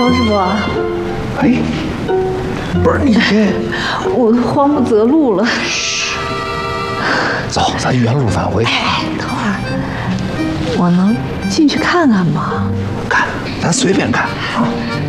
周师傅。 哎，不是你这， 我慌不择路了。 走，咱原路返回。 哎，等会儿，我能进去看看吗？ 看，咱随便看啊。